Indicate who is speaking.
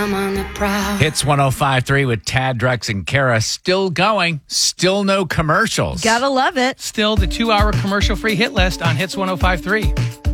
Speaker 1: I'm on the prowl.
Speaker 2: Hits 105.3 with Tad, Drex, and Kara still going. Still no commercials.
Speaker 3: Gotta love it.
Speaker 4: Still the 2-hour commercial-free hit list on Hits 105.3.